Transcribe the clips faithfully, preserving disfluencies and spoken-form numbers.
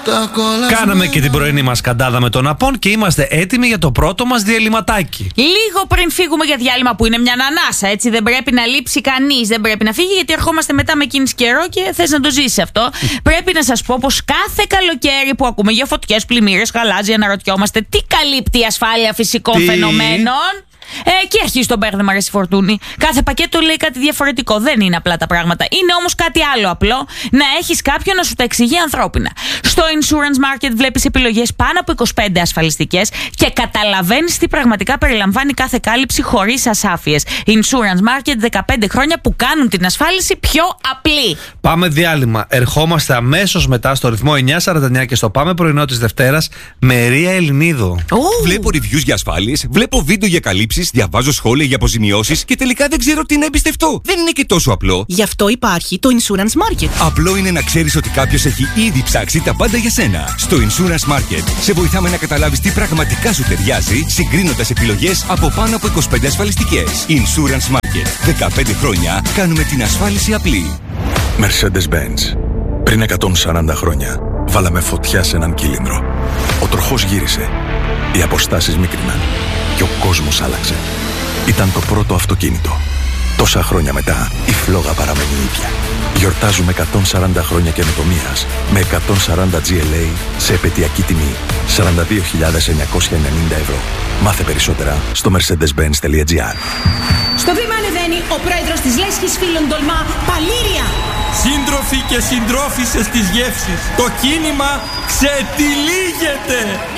Κάναμε και την πρωινή μας καντάδα με τον Απών και είμαστε έτοιμοι για το πρώτο μας διαλυματάκι. Λίγο πριν φύγουμε για διάλειμμα, που είναι μια ανάσα, έτσι. Δεν πρέπει να λείψει κανείς, δεν πρέπει να φύγει, γιατί ερχόμαστε μετά με κίνηση καιρό και θες να το ζήσεις αυτό. Πρέπει να σας πω πως κάθε καλοκαίρι που ακούμε για φωτιές, πλημμύρες, γαλάζια, αναρωτιόμαστε τι καλύπτει η ασφάλεια φυσικών τι? φαινομένων. Ε, και αρχίζει το μπέρδεμα, ρε Φορτούνη. Κάθε πακέτο λέει κάτι διαφορετικό. Δεν είναι απλά τα πράγματα. Είναι όμως κάτι άλλο απλό. Να έχεις κάποιον να σου τα εξηγεί ανθρώπινα. Στο Insurance Market βλέπεις επιλογές πάνω από είκοσι πέντε ασφαλιστικές και καταλαβαίνεις τι πραγματικά περιλαμβάνει κάθε κάλυψη χωρίς ασάφειες. Insurance Market, δεκαπέντε χρόνια που κάνουν την ασφάλιση πιο απλή. Πάμε διάλειμμα. Ερχόμαστε αμέσως μετά στο ρυθμό εννιά σαράντα εννιά και στο Πάμε πρωινό της Δευτέρας με Ρία Ελληνίδου. Oh. Βλέπω reviews για ασφάλειες, βλέπω βίντεο για καλύψεις, διαβάζω σχόλια για αποζημιώσεις και τελικά δεν ξέρω τι να εμπιστευτώ. Δεν είναι και τόσο απλό. Γι' αυτό υπάρχει το Insurance Market. Απλό είναι να ξέρεις ότι κάποιος έχει ήδη ψάξει τα πάντα για σένα. Στο Insurance Market σε βοηθάμε να καταλάβεις τι πραγματικά σου ταιριάζει, συγκρίνοντας επιλογές από πάνω από είκοσι πέντε ασφαλιστικές. Insurance Market. δεκαπέντε χρόνια κάνουμε την ασφάλιση απλή. Mercedes-Benz. Πριν εκατόν σαράντα χρόνια βάλαμε φωτιά σε έναν κύλινδρο. Ο τροχός γύρισε. Οι αποστάσεις μίκριναν. Και ο κόσμος άλλαξε. Ήταν το πρώτο αυτοκίνητο. Τόσα χρόνια μετά, η φλόγα παραμένει ίδια. Γιορτάζουμε εκατόν σαράντα χρόνια καινοτομίας με εκατόν σαράντα τζι ελ έι σε επαιτειακή τιμή σαράντα δύο χιλιάδες εννιακόσια ενενήντα ευρώ. Μάθε περισσότερα στο mercedes benz τελεία gr. Στο βήμα ανεβαίνει ο πρόεδρος της Λέσχης Φίλων Τολμά, Παλήρια. Σύντροφοι και συντρόφισσες της γεύσης, το κίνημα ξετυλίγεται.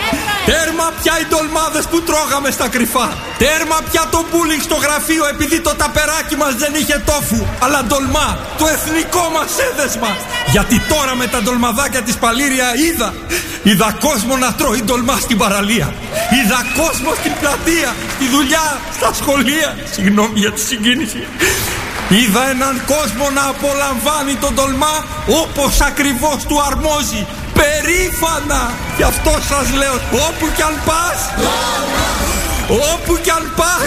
Τέρμα πια οι ντολμάδες που τρώγαμε στα κρυφά. Τέρμα πια το μπούλινγκ στο γραφείο επειδή το ταπεράκι μας δεν είχε τόφου, αλλά ντολμά, το εθνικό μας έδεσμα. Γιατί τώρα με τα ντολμαδάκια της Παλήρια είδα Είδα κόσμο να τρώει ντολμά στην παραλία. Είδα κόσμο στην πλατεία, στη δουλειά, στα σχολεία. Συγγνώμη για τη συγκίνηση. Είδα έναν κόσμο να απολαμβάνει τον ντολμά όπως ακριβώς του αρμόζει. Περήφανα! Γι' αυτό σας λέω, όπου κι αν πας, όπου κι αν πας.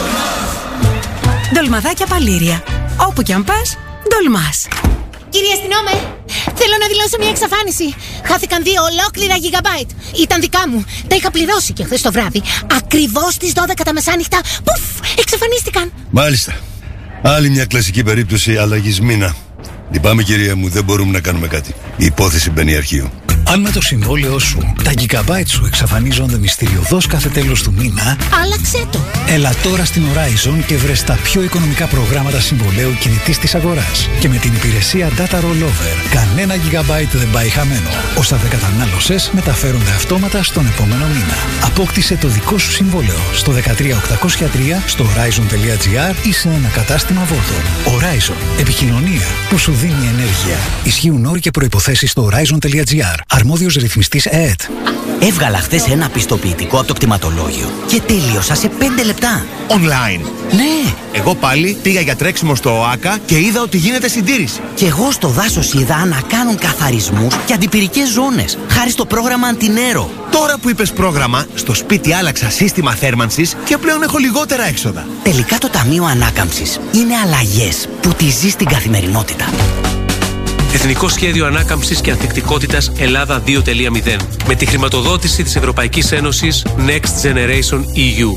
Ντολμαδάκια Παλήρια. Όπου κι αν πας, ντολμάς. Κύριε αστυνόμε, θέλω να δηλώσω μια εξαφάνιση. Χάθηκαν δύο ολόκληρα γιγαμπάιτ. Ήταν δικά μου. Τα είχα πληρώσει και χθες το βράδυ. Ακριβώς στις δώδεκα τα μεσάνυχτα. Πουφ, εξαφανίστηκαν. Μάλιστα. Άλλη μια κλασική περίπτωση αλλαγής μήνα. Λυπάμαι κυρία μου, δεν μπορούμε να κάνουμε κάτι. Η υπόθεση μπαίνει αρχείο. Αν με το συμβόλαιό σου τα gigabyte σου εξαφανίζονται μυστηριωδώς κάθε τέλος του μήνα, άλλαξε το. Έλα τώρα στην Horizon και βρες τα πιο οικονομικά προγράμματα συμβολαίου κινητής της αγοράς. Και με την υπηρεσία Data Rollover, κανένα gigabyte δεν πάει χαμένο. Όσα δεν κατανάλωσες μεταφέρονται αυτόματα στον επόμενο μήνα. Απόκτησε το δικό σου συμβόλαιο στο δεκατρία οκτακόσια τρία, στο horizon τελεία gr ή σε ένα κατάστημα Vodafone. Horizon. Επικοινωνία που σου δίνει ενέργεια. Ισχύουν όροι και προϋποθέσεις στο horizon τελεία gr. Αρμόδιος ρυθμιστής ΕΕΤ. Έβγαλα χθες ένα πιστοποιητικό από το κτηματολόγιο και τέλειωσα σε πέντε λεπτά. Online. Ναι. Εγώ πάλι πήγα για τρέξιμο στο ΟΑΚΑ και είδα ότι γίνεται συντήρηση. Και εγώ στο δάσος είδα να κάνουν καθαρισμούς και αντιπυρικές ζώνες, χάρη στο πρόγραμμα Αντινέρο. Τώρα που είπες πρόγραμμα, στο σπίτι άλλαξα σύστημα θέρμανσης και πλέον έχω λιγότερα έξοδα. Τελικά το Ταμείο Ανάκαμψης είναι αλλαγές που τη ζεις στην καθημερινότητα. Εθνικό Σχέδιο Ανάκαμψης και Ανθεκτικότητας Ελλάδα δύο τελεία μηδέν με τη χρηματοδότηση της Ευρωπαϊκής Ένωσης Next Generation ι γιου.